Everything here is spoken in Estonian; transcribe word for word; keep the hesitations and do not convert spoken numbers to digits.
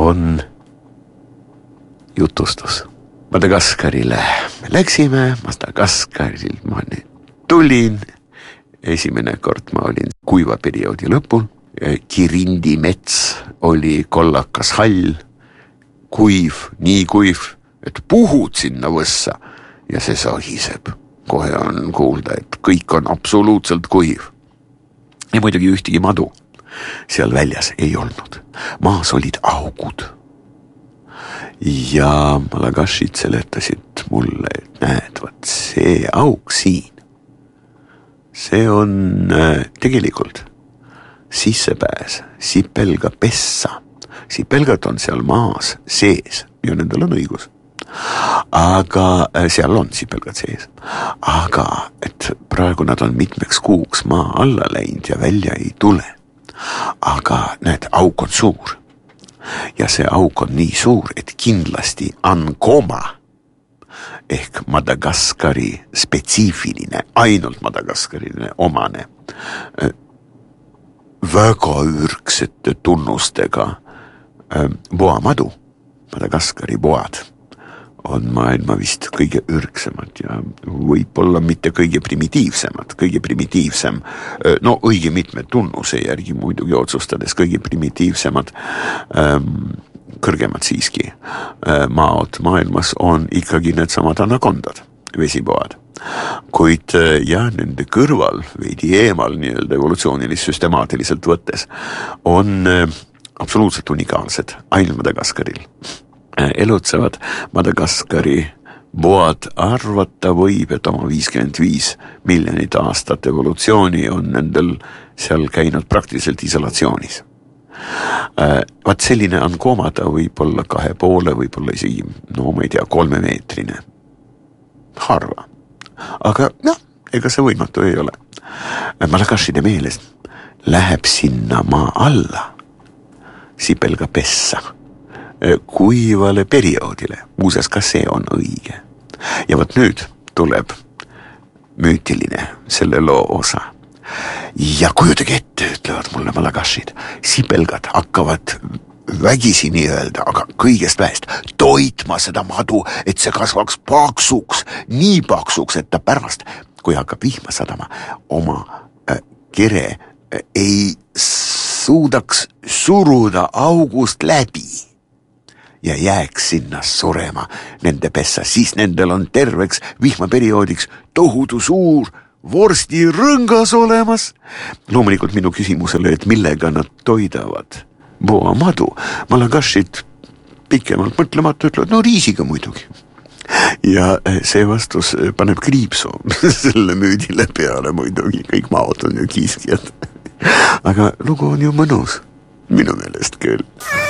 on jutustus. Madagaskarile läksime, Madagaskaril ma nüüd tulin, esimene kord ma olin kuiva perioodi lõpul, Kirindi mets oli kollakas hall, kuiv, nii kuiv, et puhud sinna võssa ja see sahiseb. Kohe on kuulda, et kõik on absoluutselt kuiv. Ja muidugi ühtegi madu seal väljas ei olnud. Maas olid augud. Ja malagashid seletasid mulle, et näed, vaat see auk siin, see on äh, tegelikult sissepääs sipelga pessa. Sipelgad on seal maas sees ja nendel on õigus. Aga äh, seal on sipelgad sees. Aga et praegu nad on mitmeks kuuks maa alla läinud ja välja ei tule. Aga näed, auk on suur. Ja see auk on nii suur, et kindlasti Ankoma ehk Madagaskari spetsiifiline, ainult Madagaskarile omane, väga ürgsete tunnustega boamadu, Madagaskari boad, on maailma vist kõige ürgsemad ja võib-olla mitte kõige primitiivsemad, kõige primitiivsem, no õige mitme tunnuse järgi muidugi otsustades, kõige primitiivsemad ähm, kõrgemad siiski maod maailmas on ikkagi needsamad anakondad, vesipoad. Kuid ja nende kõrval veidi eemal nii-öelda evolutsioonilist süstemaatiliselt võttes on absoluutselt unikaalsed ainult Madagaskaril. Elutsevad Madagaskari boad arvata võib, et oma viiskümmend viis miljonit aastat evolutsiooni on nendel seal käinud praktiliselt isolatsioonis. Vaat selline Ankoma ta võib olla kahe poole, võib olla isegi, no ma ei tea, kolme meetrine. Harva. Aga noh, ega see võimatu ei ole. Malagashide meelest läheb sinna maa alla sipelga pessa kuivale perioodile. Muuseas, ka see on õige. Ja võt nüüd tuleb müütiline selle loo osa. Ja kujutage ette, ütlevad mulle malagashid, sipelgad hakkavad vägisi nii öelda, aga kõigest väest toitma seda madu, et see kasvaks paksuks, nii paksuks, et ta pärast, kui hakkab vihma sadama, oma äh, kere äh, ei suudaks suruda august läbi ja jääks sinna surema nende pessa, siis nendel on terveks vihmaperioodiks tohutu suur vorsti rõngas olemas. Loomulikult minu küsimusele, et millega nad toidavad boamadu, malagashid pikemalt mõtlemata ütlevad, no riisiga muidugi. Ja see vastus paneb kriipsu selle müüdile peale muidugi, kõik maod on ju kiiskjad. Aga lugu on ju mõnus, minu meelest küll.